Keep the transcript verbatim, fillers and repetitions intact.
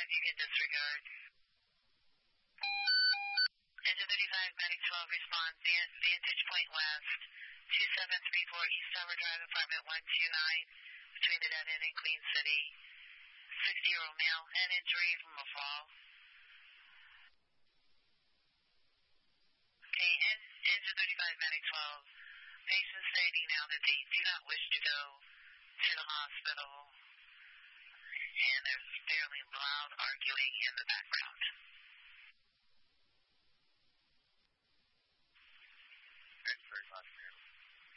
you can disregard. Engine thirty-five, Medic twelve responds, Van- Vantage Point West, two seven three four East Summer Drive, apartment one two nine, between the Dead End and Queen City. sixty-year-old male, head injury from a fall. Okay, en- engine thirty-five, Medic twelve. Patient stating now that they do not wish to go to the hospital, and there's fairly loud arguing in the background.